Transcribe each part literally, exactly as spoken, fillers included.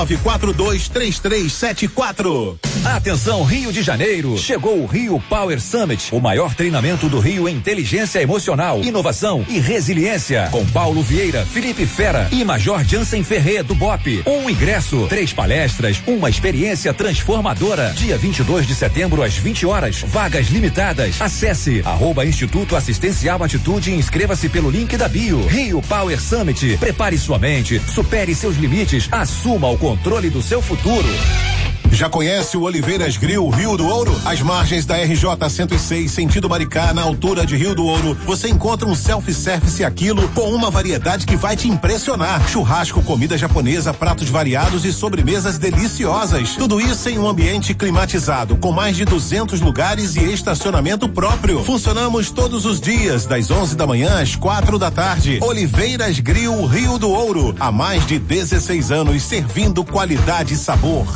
nove quatro dois três três sete quatro. Atenção, Rio de Janeiro, chegou o Rio Power Summit, o maior treinamento do Rio em inteligência emocional, inovação e resiliência, com Paulo Vieira, Felipe Fera e Major Jansen Ferré do B O P. Um ingresso, três palestras, uma experiência transformadora. Dia vinte e dois de setembro às vinte horas, vagas limitadas. Acesse arroba Instituto Assistencial Atitude e inscreva-se pelo link da bio. Rio Power Summit, prepare sua mente, supere seus limites, assuma o controle do seu futuro. Já conhece o Oliveiras Grill Rio do Ouro? Às margens da R J cento e seis, sentido Maricá, na altura de Rio do Ouro, você encontra um self-service Aquilo com uma variedade que vai te impressionar. Churrasco, comida japonesa, pratos variados e sobremesas deliciosas. Tudo isso em um ambiente climatizado, com mais de duzentos lugares e estacionamento próprio. Funcionamos todos os dias, das onze da manhã às quatro da tarde. Oliveiras Grill Rio do Ouro, há mais de dezesseis anos servindo qualidade e sabor.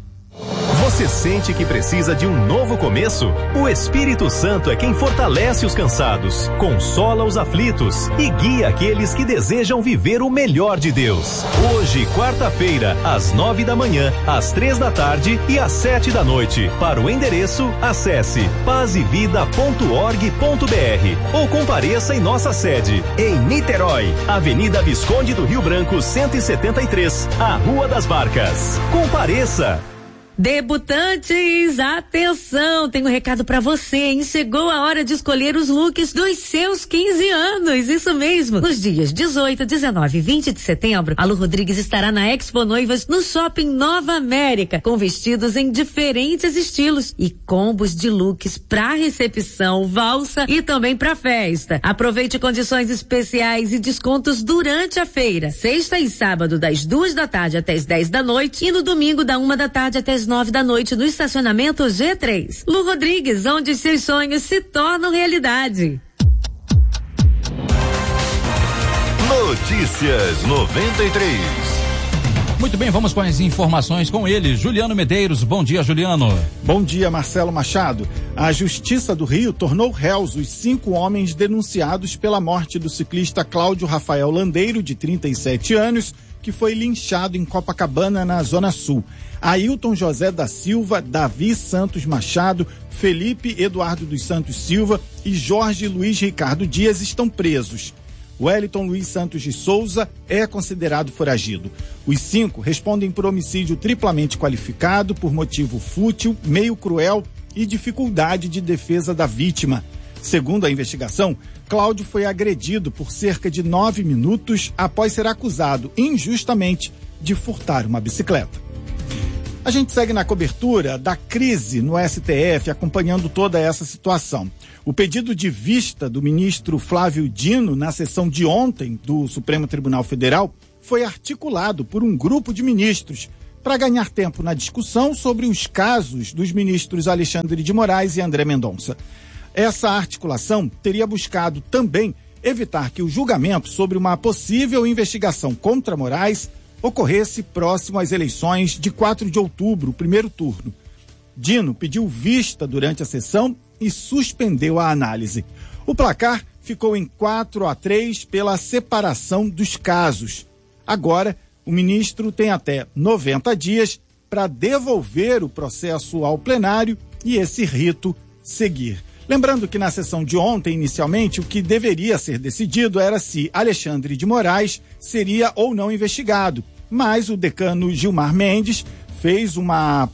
Você sente que precisa de um novo começo? O Espírito Santo é quem fortalece os cansados, consola os aflitos e guia aqueles que desejam viver o melhor de Deus. Hoje, quarta-feira, às nove da manhã, às três da tarde e às sete da noite. Para o endereço, acesse paz e vida ponto org ponto br ou compareça em nossa sede, em Niterói, Avenida Visconde do Rio Branco, cento e setenta e três, a Rua das Barcas. Compareça! Debutantes, atenção, tenho um recado pra você, hein? Chegou a hora de escolher os looks dos seus quinze anos, isso mesmo. Nos dias dezoito, dezenove e vinte de setembro, a Lu Rodrigues estará na Expo Noivas no Shopping Nova América, com vestidos em diferentes estilos e combos de looks pra recepção, valsa e também pra festa. Aproveite condições especiais e descontos durante a feira, sexta e sábado das duas da tarde até as dez da noite e no domingo da uma da tarde até as nove da noite no estacionamento G três. Lu Rodrigues, onde seus sonhos se tornam realidade. Notícias noventa e três. Muito bem, vamos com as informações com ele, Juliano Medeiros. Bom dia, Juliano. Bom dia, Marcelo Machado. A Justiça do Rio tornou réus os cinco homens denunciados pela morte do ciclista Cláudio Rafael Landeiro, de trinta e sete anos, que foi linchado em Copacabana, na Zona Sul. Ailton José da Silva, Davi Santos Machado, Felipe Eduardo dos Santos Silva e Jorge Luiz Ricardo Dias estão presos. Wellington Luiz Santos de Souza é considerado foragido. Os cinco respondem por homicídio triplamente qualificado por motivo fútil, meio cruel e dificuldade de defesa da vítima. Segundo a investigação, Cláudio foi agredido por cerca de nove minutos após ser acusado injustamente de furtar uma bicicleta. A gente segue na cobertura da crise no S T F, acompanhando toda essa situação. O pedido de vista do ministro Flávio Dino na sessão de ontem do Supremo Tribunal Federal foi articulado por um grupo de ministros para ganhar tempo na discussão sobre os casos dos ministros Alexandre de Moraes e André Mendonça. Essa articulação teria buscado também evitar que o julgamento sobre uma possível investigação contra Moraes ocorresse próximo às eleições de quatro de outubro, o primeiro turno. Dino pediu vista durante a sessão e suspendeu a análise. O placar ficou em quatro a três pela separação dos casos. Agora, o ministro tem até noventa dias para devolver o processo ao plenário e esse rito seguir. Lembrando que na sessão de ontem, inicialmente, o que deveria ser decidido era se Alexandre de Moraes seria ou não investigado. Mas o decano Gilmar Mendes fez uma,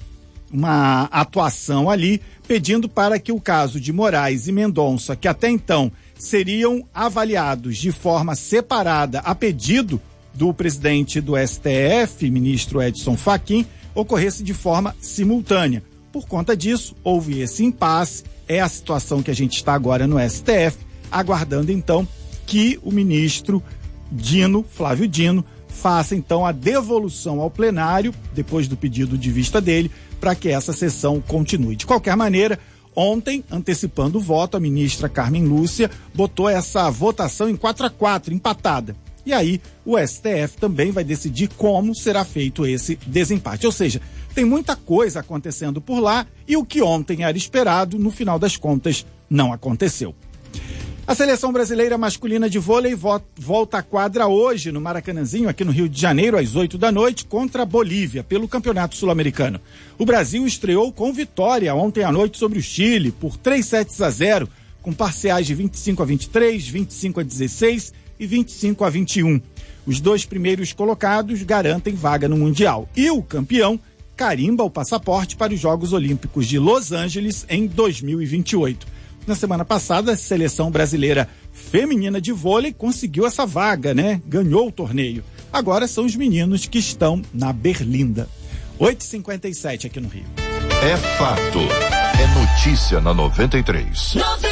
uma atuação ali pedindo para que o caso de Moraes e Mendonça, que até então seriam avaliados de forma separada a pedido do presidente do S T F, ministro Edson Fachin, ocorresse de forma simultânea. Por conta disso, houve esse impasse, é a situação que a gente está agora no S T F, aguardando então que o ministro Dino, Flávio Dino, faça então a devolução ao plenário, depois do pedido de vista dele, para que essa sessão continue. De qualquer maneira, ontem, antecipando o voto, a ministra Carmen Lúcia botou essa votação em quatro a quatro, empatada. E aí, o S T F também vai decidir como será feito esse desempate. Ou seja, tem muita coisa acontecendo por lá e o que ontem era esperado, no final das contas, não aconteceu. A seleção brasileira masculina de vôlei volta à quadra hoje no Maracanãzinho, aqui no Rio de Janeiro, às oito da noite, contra a Bolívia, pelo Campeonato Sul-Americano. O Brasil estreou com vitória ontem à noite sobre o Chile, por três sets a zero, com parciais de vinte e cinco a vinte e três, vinte e cinco a dezesseis e vinte e cinco a vinte e um. Os dois primeiros colocados garantem vaga no Mundial. E o campeão carimba o passaporte para os Jogos Olímpicos de Los Angeles em dois mil e vinte e oito. Na semana passada, a seleção brasileira feminina de vôlei conseguiu essa vaga, né? Ganhou o torneio. Agora são os meninos que estão na Berlinda. oito e cinquenta e sete aqui no Rio. É fato. É notícia na noventa e três.